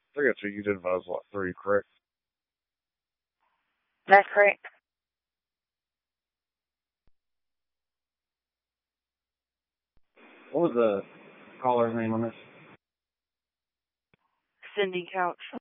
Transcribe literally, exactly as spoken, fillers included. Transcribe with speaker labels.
Speaker 1: I got you. You did advise lot three, correct?
Speaker 2: That's correct.
Speaker 1: What was the caller's name on this?
Speaker 2: Cindy Couch.